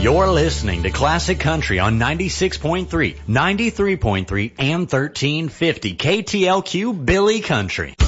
You're listening to Classic Country on 96.3, 93.3, and 1350 KTLQ Billy Country.